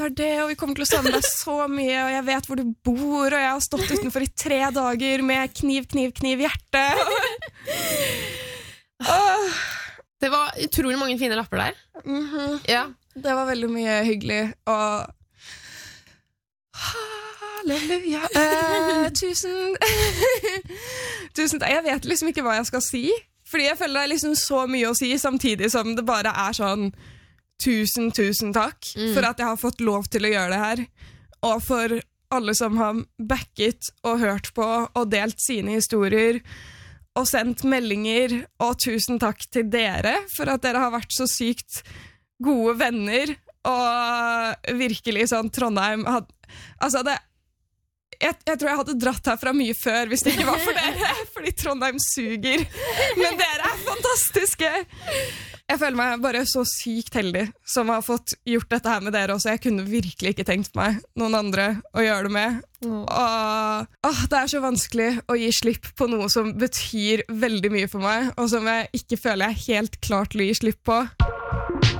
det, og vi kommer til å savne deg så mye, og jeg vet hvor du bor, og jeg har stått utenfor i 3 dager med kniv i hjertet. Det var utrolig mange fine lapper der. Ja. Det var veldig mye hyggelig, og halleluja. Tusen takk. Jeg vet liksom ikke hva jeg skal si, fordi jeg føler det er liksom så mye å si, samtidig som det bare er sånn tusen takk for at jeg har fått lov til å gjøre det her, og for alle som har backet og hørt på og delt sine historier og sendt meldinger, og tusen takk til dere for at dere har vært så sykt gode venner, og virkelig sånn Trondheim altså det jeg tror jeg hadde dratt herfra mye før hvis det ikke var for dere, fordi Trondheim suger, men dere er fantastiske. Jeg føler meg bare så sykt heldig som har fått gjort dette her med dere også. Jeg kunne virkelig ikke tenkt meg noen andre å gjøre det med. Og det er så vanskelig å gi slipp på noe som betyr veldig mye for meg, og som jeg ikke føler jeg er helt klar til å gi slipp på.